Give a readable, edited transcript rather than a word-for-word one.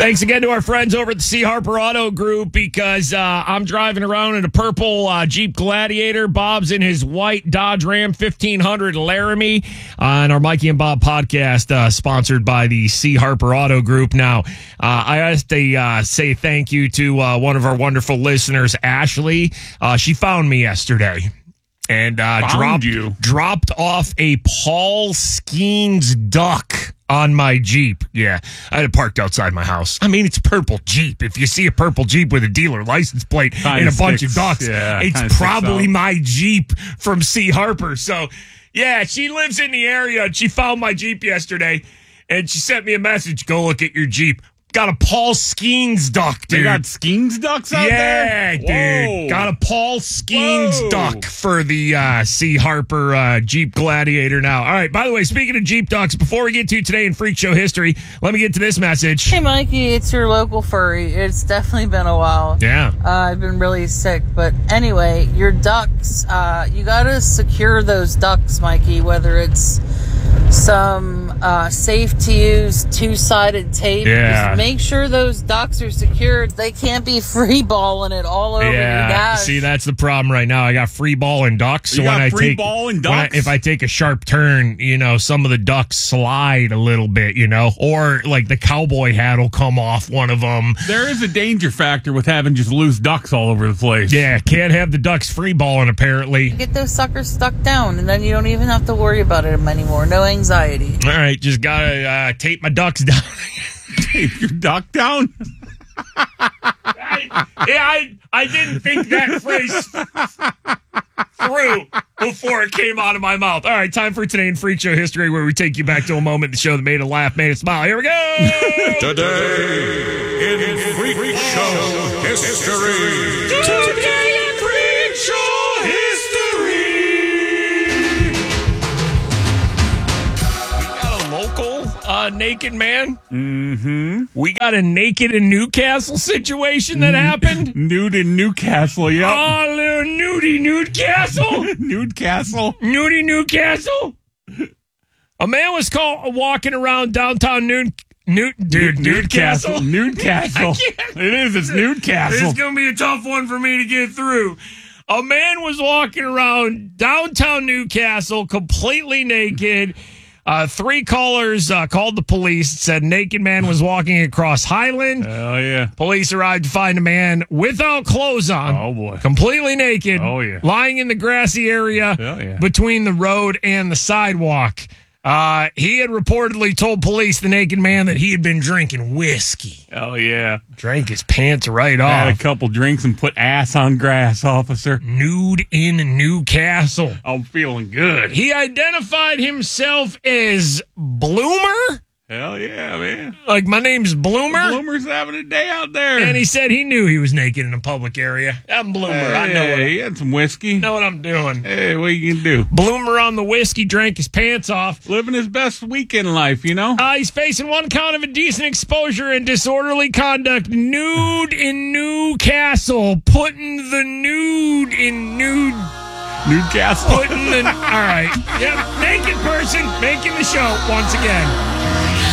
Thanks again to our friends over at the C. Harper Auto Group because I'm driving around in a purple Jeep Gladiator. Bob's in his white Dodge Ram 1500 Laramie. And our Mikey and Bob podcast sponsored by the C. Harper Auto Group. Now, I have to say thank you to one of our wonderful listeners, Ashley. She found me yesterday. And dropped off a Paul Skeens duck on my Jeep. Yeah, I had it parked outside my house. I mean, it's a purple Jeep. If you see a purple Jeep with a dealer license plate and a bunch of ducks, it's probably my Jeep from C. Harper. So, yeah, she lives in the area. And she found my Jeep yesterday, and she sent me a message. Go look at your Jeep. Got a Paul Skeens duck, dude. They got Skeens ducks out there? Yeah, dude. Got a Paul Skeens duck for the C. Harper Jeep Gladiator now. All right, by the way, speaking of Jeep ducks, before we get to today in Freak Show history, let me get to this message. Hey, Mikey, it's your local furry. It's definitely been a while. Yeah. I've been really sick. But anyway, your ducks, you got to secure those ducks, Mikey, whether it's some safe to use two-sided tape. Yeah. Just make sure those ducks are secured. They can't be free balling it all over your dash. See, that's the problem right now. I got free balling ducks. So if I take a sharp turn, some of the ducks slide a little bit, or like the cowboy hat will come off one of them. There is a danger factor with having just loose ducks all over the place. Yeah, can't have the ducks free balling apparently. Get those suckers stuck down, and then you don't even have to worry about it anymore. No anxiety. All right, just gotta tape my ducks down. Tape your duck down? I didn't think that phrase through before it came out of my mouth. All right, time for Today in Freak Show history, where we take you back to a moment in the show that made it laugh, made it smile. Here we go! Today in Freak Show history. Today in Freak Show history. We got a local naked man. Mm-hmm. We got a naked in Newcastle situation that happened. Nude in Newcastle, yep. Oh, little nudie Newcastle. Newcastle. Nudie Newcastle. A man was walking around downtown Newcastle. Newcastle. It is. It's Newcastle. It's going to be a tough one for me to get through. A man was walking around downtown Newcastle completely naked. 3 callers called the police, said naked man was walking across Highland. Oh, yeah. Police arrived to find a man without clothes on. Oh, boy. Completely naked. Oh, yeah. Lying in the grassy area between the road and the sidewalk. He had reportedly told police, the naked man, that he had been drinking whiskey. Oh, yeah. Drank his pants right off. Had a couple drinks and put ass on grass, officer. Nude in Newcastle. I'm feeling good. He identified himself as Bloomer. Hell yeah, man. Like, my name's Bloomer. Bloomer's having a day out there. And he said he knew he was naked in a public area. I'm Bloomer. I know he had some whiskey. Know what I'm doing. Hey, what you can do? Bloomer on the whiskey, drank his pants off. Living his best weekend life, He's facing 1 count of indecent exposure and disorderly conduct. Nude in Newcastle. Putting the nude in Newcastle. All right. Yep. Naked person making the show once again.